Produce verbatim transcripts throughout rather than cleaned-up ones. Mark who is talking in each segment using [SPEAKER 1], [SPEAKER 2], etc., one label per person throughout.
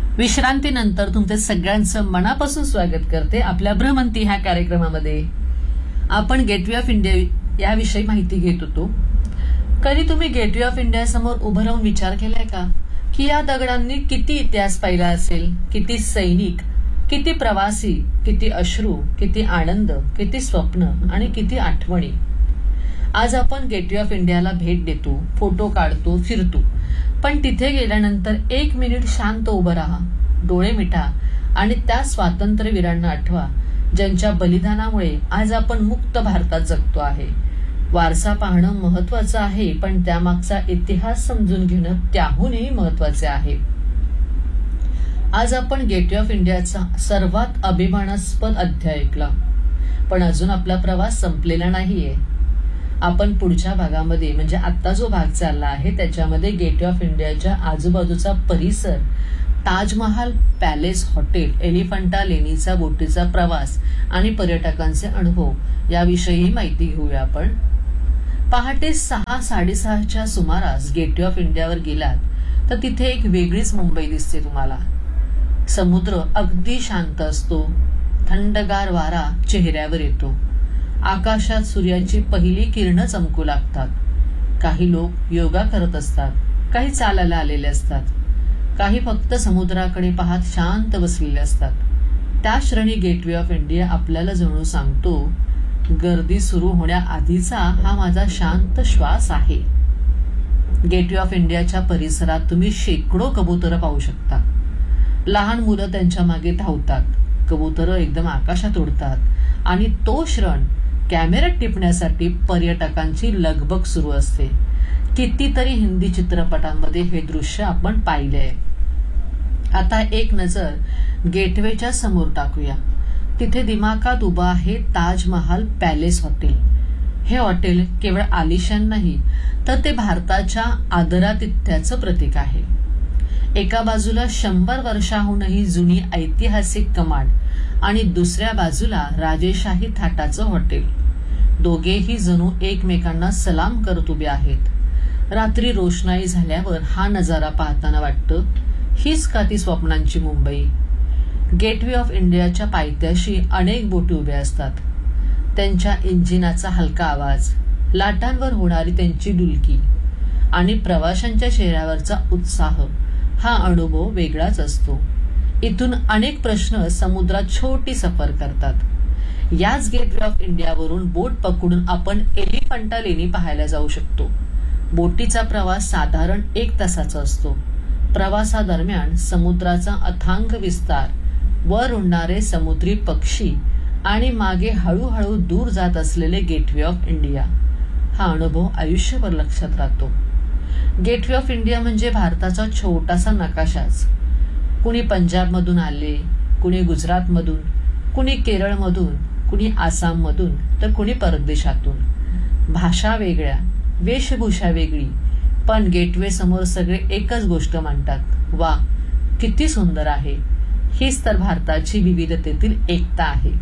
[SPEAKER 1] विश्रांतीनंतर तुमचे सगळ्यांचं मनापासून स्वागत करते आपल्या भ्रमंती ह्या कार्यक्रमामध्ये. आपण गेटवे ऑफ इंडिया याविषयी माहिती घेत होतो. कधी तुम्ही गेटवे ऑफ इंडिया समोर उभं राहून विचार केलाय का की या दगडांनी किती इतिहास पाहिला असेल, किती सैनिक, किती प्रवासी, किती अश्रू, किती आनंद, किती स्वप्न आणि किती आठवणी. आज आपण गेटवे ऑफ इंडियाला भेट देतो, फोटो काढतो, फिरतो, पण तिथे गेल्यानंतर एक मिनिट शांत उभं राहा, डोळे मिटा आणि त्या स्वातंत्र्यवीरांना आठवा ज्यांच्या बलिदानामुळे आज आपण मुक्त भारतात जगतो आहे. वारसा पाहणं महत्वाचं आहे, पण त्यामागचा इतिहास समजून घेणं त्याहूनही महत्वाचे आहे. आज आपण गेटवे ऑफ इंडियाचा सर्वात अभिमानास्पद अध्याय ऐकला, पण अजून आपला प्रवास संपलेला नाहीये. आपण पुढच्या भागामध्ये म्हणजे आता जो भाग चालला आहे त्याच्यामध्ये गेटवे ऑफ इंडियाच्या आजूबाजूचा परिसर, ताजमहाल पॅलेस, हॉटेल, एलिफंटा लेणीचा बोटीचा प्रवास आणि पर्यटकांचे अनुभव याविषयी माहिती घेऊया. आपण पहाटे सहा साडेसहाच्या सुमारास गेटवे ऑफ इंडियावर गेलात तर तिथे एक वेगळीच मुंबई दिसते तुम्हाला. समुद्र अगदी शांत असतो, थंडगार वारा चेहऱ्यावर येतो, आकाशात सूर्याची पहिली किरणं चमकू लागतात. काही लोक योगा करत असतात, काही चालायला आलेले असतात, काही फक्त समुद्राकडे पाहत शांत बसलेले असतात. त्या क्षणी गेटवे ऑफ इंडिया आपल्याला जणू सांगतो, गर्दी सुरू होण्याआधीचा हा माझा शांत श्वास आहे. गेटवे ऑफ इंडियाच्या परिसरात तुम्ही शेकडो कबुतरं पाहू शकता. लहान मुलं त्यांच्या मागे धावतात, कबुतरं एकदम आकाशात उडतात आणि तो क्षण कॅमेऱ्यात टिपण्यासाठी पर्यटकांची लगबग सुरू असते. कितीतरी हिंदी चित्रपटांमध्ये हे दृश्य आपण पाहिले. आता एक नजर गेटवेच्या समोर टाकूया. तिथे दिमाखात उभा आहे ताजमहाल पॅलेस हॉटेल. हे हॉटेल केवळ आलिशान नाही तर ते भारताच्या आदरातिथ्याचं प्रतीक आहे. एका बाजूला शंभर वर्षाहूनही जुनी ऐतिहासिक कमाड आणि दुसऱ्या बाजूला राजेशाही थाटाचं हॉटेल. दोघेही जणू एकमेकांना सलाम करत उभे आहेत. रात्री रोषणाई झाल्यावर हा नजारा पाहताना वाटतं, हीच का ती स्वप्नांची मुंबई. गेटवे ऑफ इंडियाच्या पायथ्याशी अनेक बोटी उभ्या असतात. त्यांच्या इंजिनाचा हलका आवाज, लाटांवर होणारी त्यांची डुलकी आणि प्रवाशांच्या चेहऱ्यावरचा उत्साह, हा अनुभव वेगळाच असतो. इथून अनेक प्रश्न समुद्रात छोटी सफर करतात. याच गेटवे ऑफ इंडियावरून बोट पकडून आपण एलिफंटा लेणी पाहायला जाऊ शकतो. बोटीचा प्रवास साधारण एक तासाचा असतो. प्रवासादरम्यान समुद्राचा अथांग विस्तार, वर उडणारे समुद्री पक्षी आणि मागे हळूहळू दूर जात असलेले गेटवे ऑफ इंडिया, हा अनुभव आयुष्यभर लक्षात राहतो. गेटवे ऑफ इंडिया म्हणजे भारताचा छोटासा नकाशाच. कुणी पंजाबमधून आले, कुणी गुजरातमधून, कुणी केरळमधून, कुणी आसाममधून तर कुणी परदेशातून. भाषा वेगळ्या, वेशभूषा वेगळी, पण गेटवे समोर सगळे एकच गोष्ट मांडतात, वा किती सुंदर आहे. हीच तर भारताची विविधतेतील एकता आहे.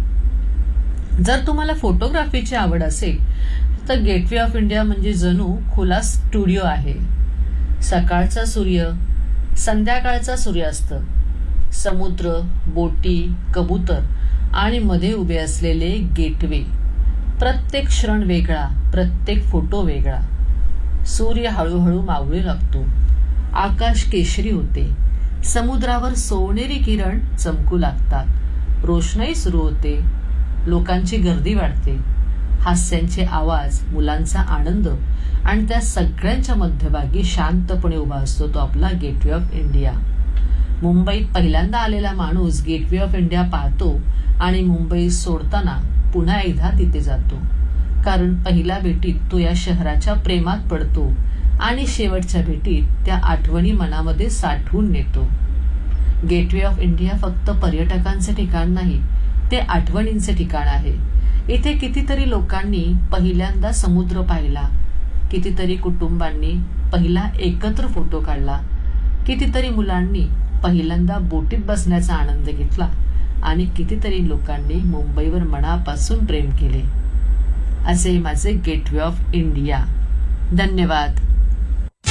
[SPEAKER 1] जर तुम्हाला फोटोग्राफीची आवड असेल तर गेटवे ऑफ इंडिया म्हणजे जणू खुला स्टुडिओ आहे. सकाळचा सूर्य, संध्याकाळचा सूर्यास्त, समुद्र, बोटी, कबूतर आणि मध्ये उभे असलेले गेटवे. प्रत्येक क्षण वेगळा, प्रत्येक फोटो वेगळा. सूर्य हळूहळू मावळू लागतो, आकाश केशरी होते, समुद्रावर सोनेरी किरण चमकू लागतात, रोषणाई सुरू होते, लोकांची गर्दी वाढते, हास्यांचे आवाज, मुलांचा आनंद आणि त्या सगळ्यांच्या मध्यभागी शांतपणे उभा असतो तो आपला गेटवे ऑफ इंडिया. मुंबईत पहिल्यांदा आलेला माणूस गेटवे ऑफ इंडिया पाहतो आणि मुंबई सोडताना पुन्हा एकदा तिथे जातो, कारण पहिल्या भेटीत तो या शहराच्या प्रेमात पडतो आणि शेवटच्या भेटीत त्या आठवणी मनामध्ये साठवून नेतो. गेटवे ऑफ इंडिया फक्त पर्यटकांचे ठिकाण नाही, ते आठवणींचे ठिकाण आहे. इथे कितीतरी लोकांनी पहिल्यांदा समुद्र पाहिला, कितीतरी कुटुंबांनी पहिला एकत्र फोटो काढला, कितीतरी मुलांनी पहिल्यांदा बोटीत बसण्याचा आनंद घेतला आणि कितीतरी लोकांनी मुंबईवर मनापासून प्रेम केले. असे माझे गेटवे ऑफ इंडिया. धन्यवाद.